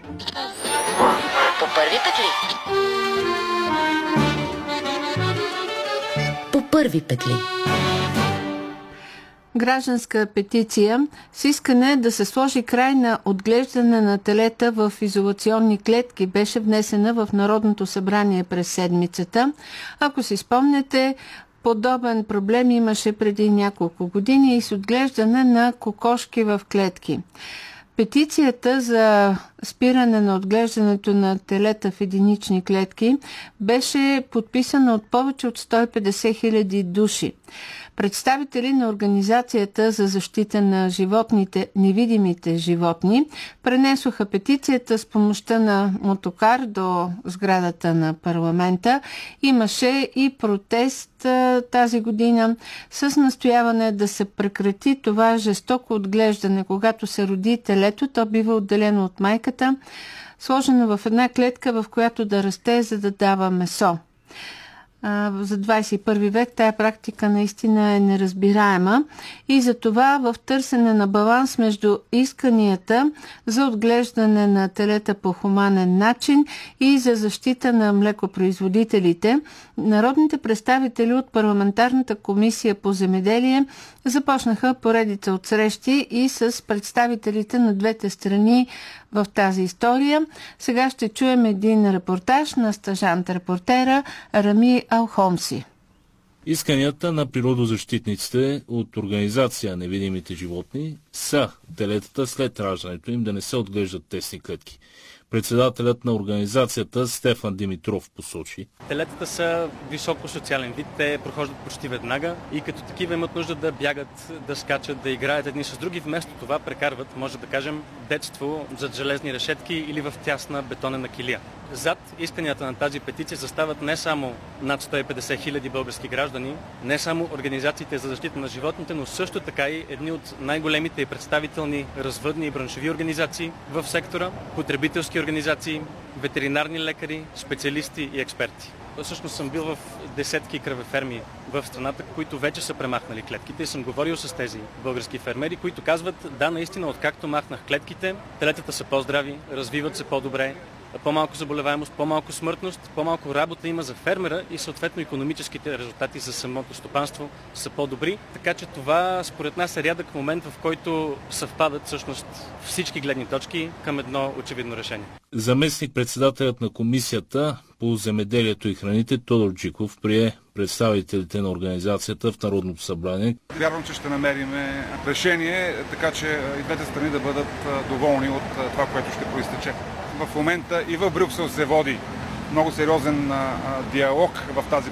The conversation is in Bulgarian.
По първи път ли? По първи път ли? Гражданска петиция с искане да се сложи край на отглеждане на телета в изолационни клетки беше внесена в Народното събрание през седмицата. Ако си спомнете, подобен проблем имаше преди няколко години и с отглеждане на кокошки в клетки. Петицията за спиране на отглеждането на телета в единични клетки беше подписана от повече от 150 хиляди души. Представители на Организацията за защита на животните, невидимите животни, пренесоха петицията с помощта на мотокар до сградата на парламента. Имаше и протест тази година с настояване да се прекрати това жестоко отглеждане. Когато се роди телето, то бива отделено от майката, сложено в една клетка, в която да расте, за да дава месо. За 21 век тая практика наистина е неразбираема и затова в търсене на баланс между исканията за отглеждане на телета по хуманен начин и за защита на млекопроизводителите, народните представители от Парламентарната комисия по земеделие започнаха поредица от срещи и с представителите на двете страни в тази история. Сега ще чуем един репортаж на стажант-репортера Рами Алхомси. Исканията на природозащитниците от Организация Невидимите животни са телетата след раждането им да не се отглеждат тесни клетки. Председателят на организацията Стефан Димитров посочи: телетата са високо социален вид, те прохождат почти веднага и като такива имат нужда да бягат, да скачат, да играят едни с други. Вместо това прекарват, може да кажем, детство зад железни решетки или в тясна бетонена килия. Зад исканията на тази петиция застават не само над 150 хиляди български граждани, не само организациите за защита на животните, но също така и едни от най-големите и представителни развъдни и браншови организации в сектора, потребителски организации, ветеринарни лекари, специалисти и експерти. Всъщност съм бил в десетки кравеферми в страната, които вече са премахнали клетките и съм говорил с тези български фермери, които казват: да, наистина, откакто махнах клетките, телетата са по-здрави, развиват се по-добре, по-малко заболеваемост, по-малко смъртност, по-малко работа има за фермера и съответно икономическите резултати за самото стопанство са по-добри. Така че това според нас е рядък момент, в който съвпадат всъщност всички гледни точки към едно очевидно решение. Заместник-председателят на комисията по земеделието и храните Тодор Джиков прие представителите на организацията в Народното събрание. Вярвам, че ще намерим решение, така че и двете страни да бъдат доволни от това, което ще проистече. В момента и в Брюксел се води много сериозен диалог в тази